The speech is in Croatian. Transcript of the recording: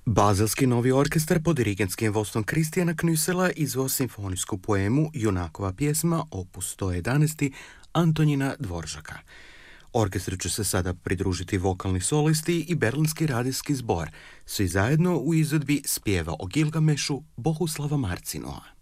Bazelski novi orkestar pod dirigentskim vodstvom Kristijana Knüsela izveo simfonijsku poemu Junakova pjesma opus 111. Antonjina Dvoržaka. Orkestru će se sada pridružiti vokalni solisti i Berlinski radijski zbor, svi zajedno u izvedbi spjeva o Gilgamešu Bohuslava Marcinova.